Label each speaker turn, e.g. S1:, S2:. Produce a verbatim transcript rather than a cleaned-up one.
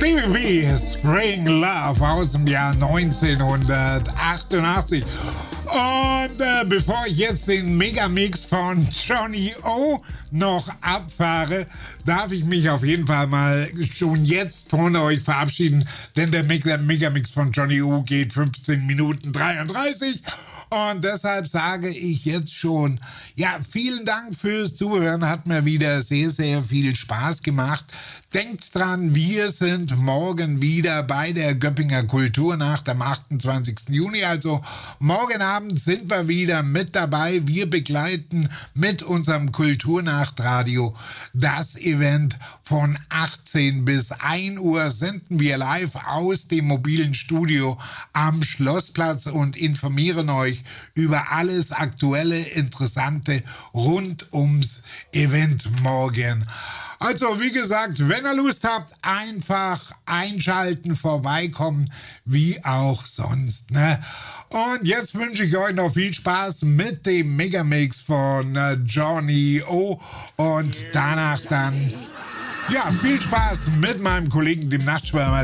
S1: Stevie B, Spring Love aus dem Jahr neunzehnhundertachtundachtzig. Und äh, bevor ich jetzt den Megamix von Johnny O noch abfahre, darf ich mich auf jeden Fall mal schon jetzt von euch verabschieden, denn der Megamix von Johnny O geht fünfzehn Minuten dreiunddreißig. Und deshalb sage ich jetzt schon, ja, vielen Dank fürs Zuhören, hat mir wieder sehr, sehr viel Spaß gemacht. Denkt dran, wir sind morgen wieder bei der Göppinger Kulturnacht am achtundzwanzigsten Juni, also morgen Abend sind wir wieder mit dabei. Wir begleiten mit unserem Kulturnachtradio das Event von achtzehn bis ein Uhr, senden wir live aus dem mobilen Studio am Schlossplatz und informieren euch über alles Aktuelle, Interessante rund ums Event morgen. Also wie gesagt, wenn ihr Lust habt, einfach einschalten, vorbeikommen, wie auch sonst, ne? Und jetzt wünsche ich euch noch viel Spaß mit dem Megamix von äh, Johnny O. Und danach dann, ja, viel Spaß mit meinem Kollegen, dem Nachtschwärmer